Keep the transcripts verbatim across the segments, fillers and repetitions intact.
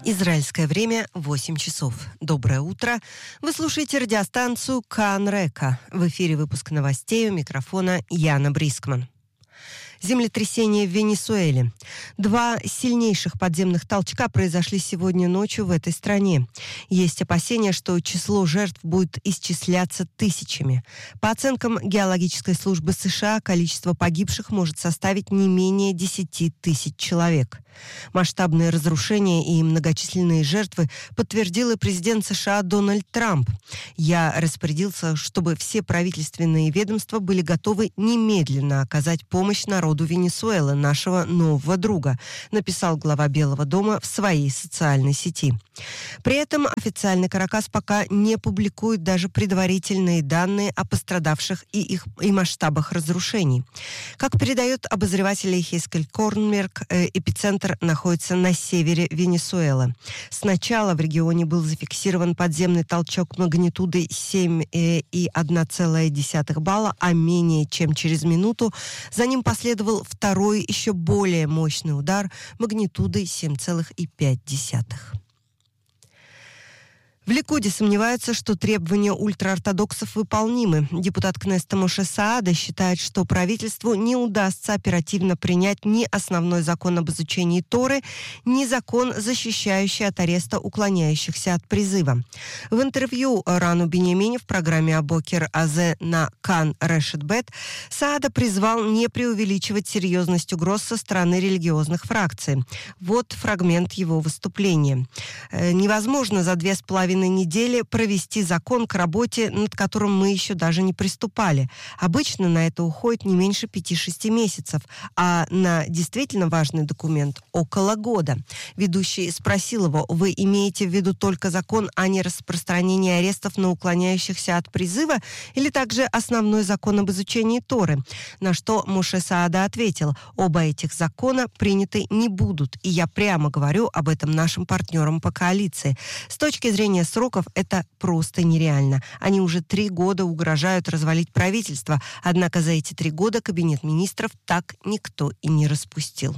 Израильское время восемь часов. Доброе утро. Вы слушаете радиостанцию Кан Река. В эфире выпуск новостей, у микрофона Яна Брискман. Землетрясение в Венесуэле. Два сильнейших подземных толчка произошли сегодня ночью в этой стране. Есть опасения, что число жертв будет исчисляться тысячами. По оценкам геологической службы США, количество погибших может составить не менее десять тысяч человек. Масштабные разрушения и многочисленные жертвы подтвердил и президент США Дональд Трамп. «Я распорядился, чтобы все правительственные ведомства были готовы немедленно оказать помощь народу Венесуэлы, нашего нового друга», написал глава Белого дома в своей социальной сети. При этом официальный Каракас пока не публикует даже предварительные данные о пострадавших и их и масштабах разрушений. Как передает обозреватель Хескель Корнберг, эпицентр находится на севере Венесуэлы. Сначала в регионе был зафиксирован подземный толчок магнитудой семь и одна целая десятых балла, а менее чем через минуту за ним последовал второй, еще более мощный удар магнитудой семь целых пять десятых. В Ликуде сомневаются, что требования ультраортодоксов выполнимы. Депутат Кнессета Моше Саада считает, что правительству не удастся оперативно принять ни основной закон об изучении Торы, ни закон, защищающий от ареста уклоняющихся от призыва. В интервью Рану Биньямини в программе «Абокер Азе» на Кан Решет Бет Саада призвал не преувеличивать серьезность угроз со стороны религиозных фракций. Вот фрагмент его выступления. «Невозможно за две с половиной недели провести закон, к работе над которым мы еще даже не приступали. Обычно на это уходит не меньше пяти-шести месяцев, а на действительно важный документ около года». Ведущий спросил его: «Вы имеете в виду только закон о нераспространении арестов на уклоняющихся от призыва или также основной закон об изучении Торы?» На что Моше Саада ответил: «Оба этих закона приняты не будут, и я прямо говорю об этом нашим партнерам по коалиции. С точки зрения сроков это просто нереально. Они уже три года угрожают развалить правительство, однако за эти три года кабинет министров так никто и не распустил».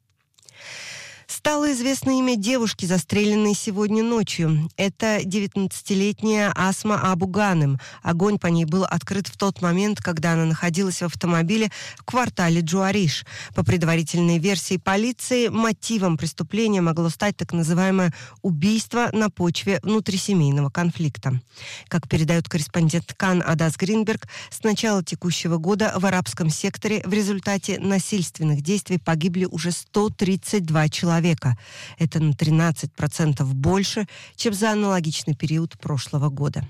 Стало известно имя девушки, застреленной сегодня ночью. Это девятнадцатилетняя Асма Абу Ганем. Огонь по ней был открыт в тот момент, когда она находилась в автомобиле в квартале Джуариш. По предварительной версии полиции, мотивом преступления могло стать так называемое убийство на почве внутрисемейного конфликта. Как передает корреспондент Кан Адас Гринберг, с начала текущего года в арабском секторе в результате насильственных действий погибли уже сто тридцать два человека. Это на тринадцать процентов больше, чем за аналогичный период прошлого года.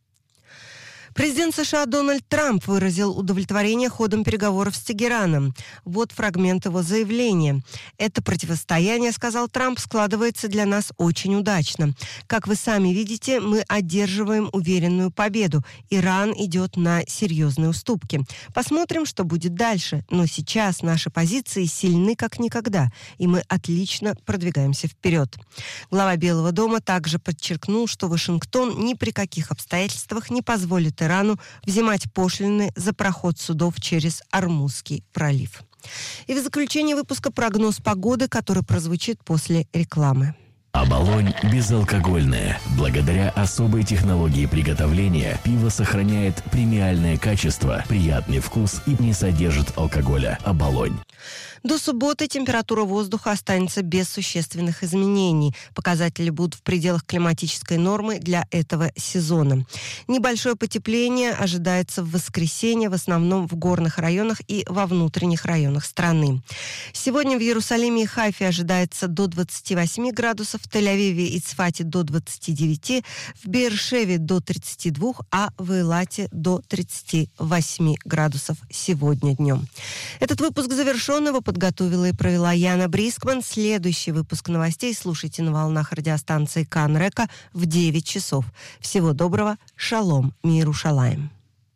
Президент США Дональд Трамп выразил удовлетворение ходом переговоров с Тегераном. Вот фрагмент его заявления. «Это противостояние, — сказал Трамп, — складывается для нас очень удачно. Как вы сами видите, мы одерживаем уверенную победу. Иран идет на серьезные уступки. Посмотрим, что будет дальше. Но сейчас наши позиции сильны как никогда, и мы отлично продвигаемся вперед». Глава Белого дома также подчеркнул, что Вашингтон ни при каких обстоятельствах не позволит Ирану взимать пошлины за проход судов через Ормузский пролив. И в заключение выпуска прогноз погоды, который прозвучит после рекламы. Оболонь безалкогольное. Благодаря особой технологии приготовления пиво сохраняет премиальное качество, приятный вкус и не содержит алкоголя. Оболонь. До субботы температура воздуха останется без существенных изменений. Показатели будут в пределах климатической нормы для этого сезона. Небольшое потепление ожидается в воскресенье, в основном в горных районах и во внутренних районах страны. Сегодня в Иерусалиме и Хайфе ожидается до двадцати восьми градусов, в Тель-Авиве и Цфате до двадцати девяти, в Беэр-Шеве до тридцати двух, а в Эйлате до тридцати восьми градусов сегодня днем. Этот выпуск завершен, его подготовила и провела Яна Брискман. Следующий выпуск новостей слушайте на волнах радиостанции Кан Река в девять часов. Всего доброго. Шалом. Миерушалаим.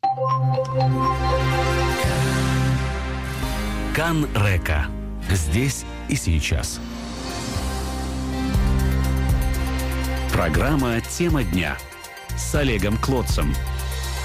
Кан Река. Здесь и сейчас. Программа «Тема дня» с Олегом Клотцем.